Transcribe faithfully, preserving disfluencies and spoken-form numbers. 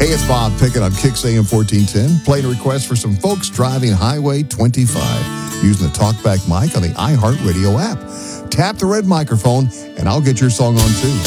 Hey, it's Bob Pickett on Kicks A M fourteen ten, playing a request for some folks driving Highway twenty-five using the TalkBack mic on the iHeartRadio app. Tap the red microphone, and I'll get your song on too.